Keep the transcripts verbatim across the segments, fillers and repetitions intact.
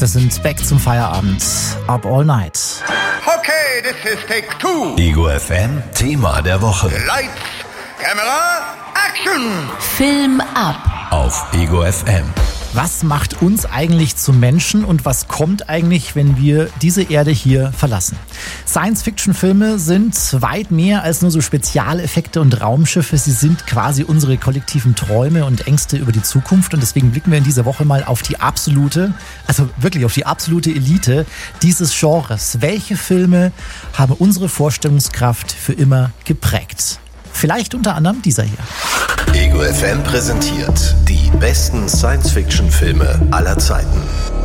sind back zum Feierabend. Up all night. Okay, this is take two. Ego F M, Thema der Woche. Lights, Camera, Action. Film ab. Auf Ego F M. Was macht uns eigentlich zum Menschen und was kommt eigentlich, wenn wir diese Erde hier verlassen? Science-Fiction-Filme sind weit mehr als nur so Spezialeffekte und Raumschiffe. Sie sind quasi unsere kollektiven Träume und Ängste über die Zukunft. Und deswegen blicken wir in dieser Woche mal auf die absolute, also wirklich auf die absolute Elite dieses Genres. Welche Filme haben unsere Vorstellungskraft für immer geprägt? Vielleicht unter anderem dieser hier. Ego F M präsentiert die besten Science-Fiction-Filme aller Zeiten.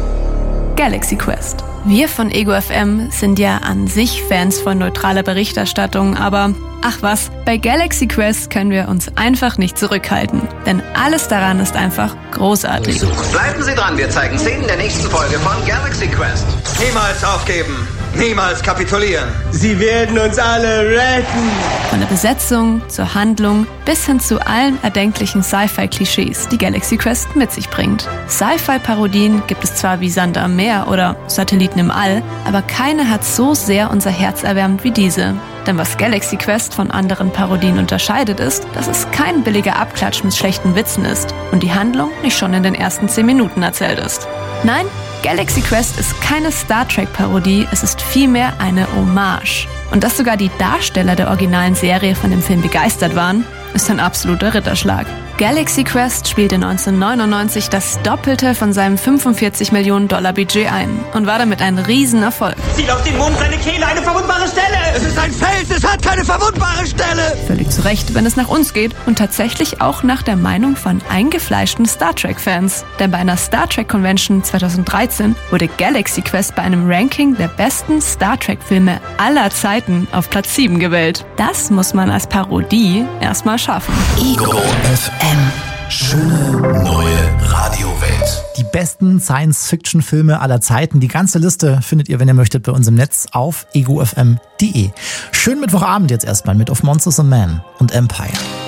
Galaxy Quest. Wir von Ego F M sind ja an sich Fans von neutraler Berichterstattung, aber ach was, bei Galaxy Quest können wir uns einfach nicht zurückhalten. Denn alles daran ist einfach großartig. Bleiben Sie dran, wir zeigen Szenen der nächsten Folge von Galaxy Quest. Niemals aufgeben, niemals kapitulieren. Sie werden uns alle retten. Von der Besetzung zur Handlung bis hin zu allen erdenklichen Sci-Fi-Klischees, die Galaxy Quest mit sich bringt. Sci-Fi-Parodien gibt es zwar wie Sand am Meer oder Satelliten im All, aber keine hat so sehr unser Herz erwärmt wie diese. Denn was Galaxy Quest von anderen Parodien unterscheidet ist, dass es kein billiger Abklatsch mit schlechten Witzen ist und die Handlung nicht schon in den ersten zehn Minuten erzählt ist. Nein, Galaxy Quest ist keine Star Trek-Parodie, es ist vielmehr eine Hommage. Und dass sogar die Darsteller der originalen Serie von dem Film begeistert waren, ist ein absoluter Ritterschlag. Galaxy Quest spielte neunzehnhundertneunundneunzig das Doppelte von seinem fünfundvierzig Millionen Dollar Budget ein und war damit ein Riesenerfolg. Ziel auf den Mond, seine Kehle, eine verwundbare Stelle! Es ist ein Fels, es hat keine verwundbare Stelle. Völlig zu Recht, wenn es nach uns geht und tatsächlich auch nach der Meinung von eingefleischten Star Trek-Fans. Denn bei einer Star Trek Convention zweitausenddreizehn wurde Galaxy Quest bei einem Ranking der besten Star Trek-Filme aller Zeiten auf Platz sieben gewählt. Das muss man als Parodie erstmal schaffen. Ego F M. Schöne neue Radiowelt. Die besten Science-Fiction-Filme aller Zeiten. Die ganze Liste findet ihr, wenn ihr möchtet, bei uns im Netz auf ego f m punkt d e. Schönen Mittwochabend jetzt erstmal mit Of Monsters and Men und Empire.